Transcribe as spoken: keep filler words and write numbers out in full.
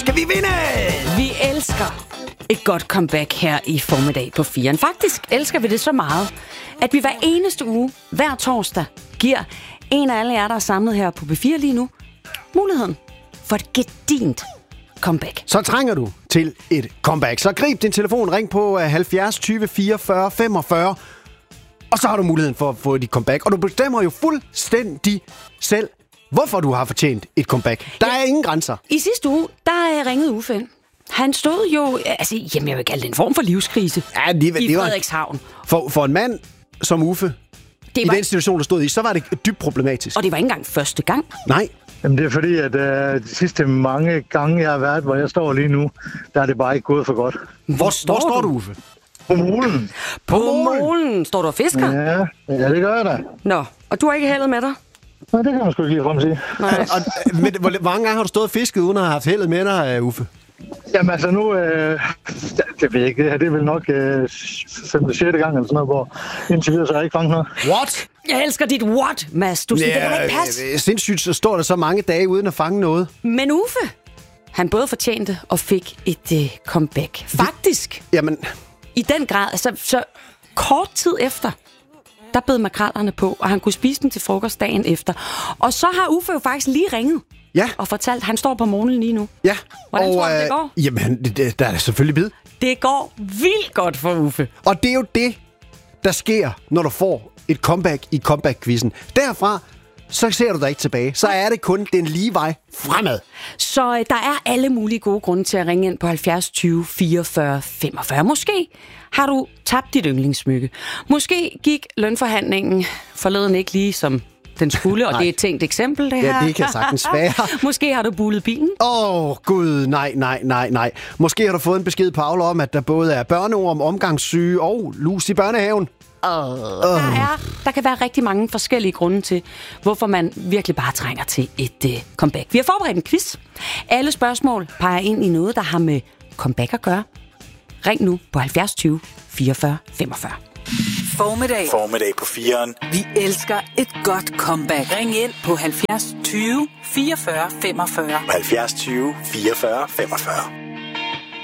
skal vi vinde! Vi elsker et godt comeback her i formiddag på firen. Faktisk elsker vi det så meget, at vi hver eneste uge, hver torsdag, giver en af alle jer, der er samlet her på P fire lige nu, muligheden for et gedint comeback. Så trænger du til et comeback. Så grib din telefon, ring på halvfjerds tyve fireogfyrre femogfyrre, og så har du muligheden for at få dit comeback. Og du bestemmer jo fuldstændig selv, hvorfor du har fortjent et comeback. Der er ingen grænser. I sidste uge, der ringede Uffe ind. Han stod jo, altså, jamen jeg vil kalde det en form for livskrise ja, det, i det var, Frederikshavn. For, for en mand som Uffe, det i var, den situation, der stod i, så var det dybt problematisk. Og det var ikke engang første gang. Nej. Jamen det er fordi, at uh, de sidste mange gange, jeg har været, hvor jeg står lige nu, der er det bare ikke gået for godt. Hvor står, hvor står du, Uffe? På molen. På, på molen? Står du og fisker? Ja, ja, det gør jeg da. Nå, og du har ikke heldet med dig? Nej, det kan man sgu ikke lige frem sige. Nej. og, men, hvor mange gange har du stået og fisket, uden at have haft heldet med dig, Uffe? Jamen altså nu, øh, det ved jeg ikke, det er vel nok øh, femte sjette gang eller sådan noget, hvor indtil videre så har jeg ikke fanget noget. What? Jeg elsker dit what, Mads. Du siger, ja, det kan ikke passe. Sindssygt, så står der så mange dage uden at fange noget. Men Uffe, han både fortjente og fik et uh, comeback. Faktisk. Det, jamen. I den grad, altså så kort tid efter, der bed makrellerne på, og han kunne spise dem til frokost dagen efter. Og så har Uffe jo faktisk lige ringet. Ja. Og fortalt, at han står på månen lige nu. Ja. Hvordan og, tror du, det går? Øh, jamen, det, der er selvfølgelig bid. Det går vildt godt for Uffe. Og det er jo det, der sker, når du får et comeback i comeback-quizzen. Derfra, så ser du dig ikke tilbage. Så er det kun den lige vej fremad. Så øh, der er alle mulige gode grunde til at ringe ind på halvfjerds tyve fireogfyrre femogfyrre. Måske har du tabt dit yndlingssmykke. Måske gik lønforhandlingen forleden ikke lige som den skulle, og det er et tænkt eksempel, det her. Ja, det kan sagtens være. Måske har du bulet bilen. Åh, oh, gud, nej, nej, nej, nej. Måske har du fået en besked på Aula om, at der både er børneorm, omgangssyge og lus i børnehaven. Uh, uh. Der, er, der kan være rigtig mange forskellige grunde til, hvorfor man virkelig bare trænger til et uh, comeback. Vi har forberedt en quiz. Alle spørgsmål peger ind i noget, der har med comeback at gøre. Ring nu på halvfjerds tyve fireogfyrre femogfyrre. Formiddag. Formiddag på firen. Vi elsker et godt comeback. Ring ind på halvfjerds tyve fireogfyrre femogfyrre. halvfjerds tyve fireogfyrre femogfyrre.